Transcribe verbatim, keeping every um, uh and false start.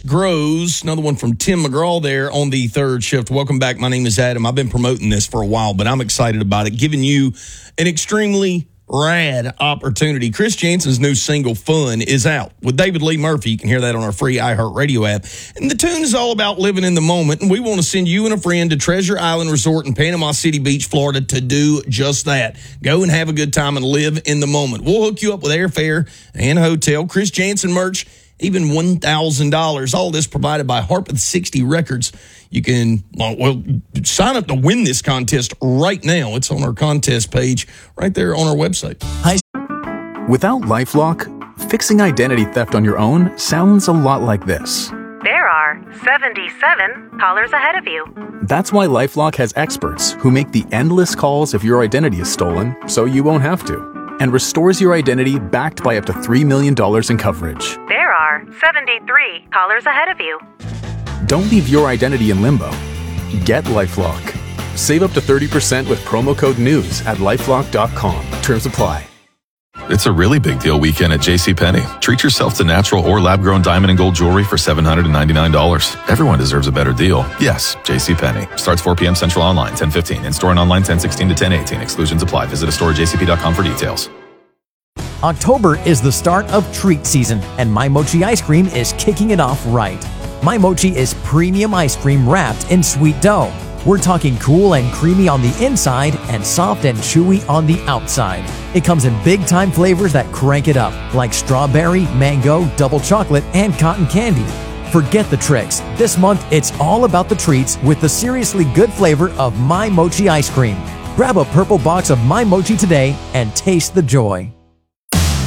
grows. Another one from Tim McGraw there on the third shift. Welcome back. My name is Adam. I've been promoting this for a while, but I'm excited about it, giving you an extremely rad opportunity. Chris Jansen's new single, Fun, is out with David Lee Murphy. You can hear that on our free iHeartRadio app. And the tune is all about living in the moment, and we want to send you and a friend to Treasure Island Resort in Panama City Beach, Florida, to do just that. Go and have a good time and live in the moment. We'll hook you up with airfare and a hotel, Chris Jansen merch, even one thousand dollars. All this provided by Harpeth sixty Records. You can, well, sign up to win this contest right now. It's on our contest page right there on our website. Without LifeLock, fixing identity theft on your own sounds a lot like this. There are seventy-seven callers ahead of you. That's why LifeLock has experts who make the endless calls if your identity is stolen so you won't have to, and restores your identity backed by up to three million dollars in coverage. There are seventy-three callers ahead of you. Don't leave your identity in limbo. Get LifeLock. Save up to thirty percent with promo code NEWS at lifelock dot com. Terms apply. It's a really big deal weekend at JCPenney. Treat yourself to natural or lab-grown diamond and gold jewelry for seven hundred ninety-nine dollars. Everyone deserves a better deal. Yes, JCPenney. Starts four p.m. Central online, ten fifteen. In-store and online, ten sixteen to ten eighteen. Exclusions apply. Visit a store at j c p dot com for details. October is the start of treat season, and My Mochi ice cream is kicking it off right. My Mochi is premium ice cream wrapped in sweet dough. We're talking cool and creamy on the inside and soft and chewy on the outside. It comes in big-time flavors that crank it up, like strawberry, mango, double chocolate, and cotton candy. Forget the tricks. This month, it's all about the treats with the seriously good flavor of My Mochi ice cream. Grab a purple box of My Mochi today and taste the joy.